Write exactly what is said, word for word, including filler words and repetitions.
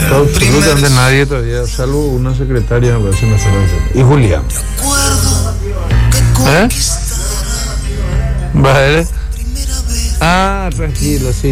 absolutamente nadie todavía, salvo una secretaria, me parece, una secretaria. Y Julián. ¿Eh? Vale. Ah, tranquilo, sí.